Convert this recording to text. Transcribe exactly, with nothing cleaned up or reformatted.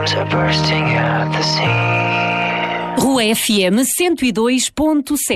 Rua F M cento e dois ponto sete.